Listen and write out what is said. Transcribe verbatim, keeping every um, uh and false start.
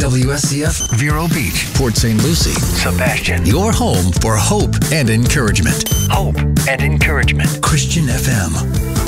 W S C F, Vero Beach, Port Saint Lucie, Sebastian. your home for hope and encouragement. Hope and encouragement. Christian F M.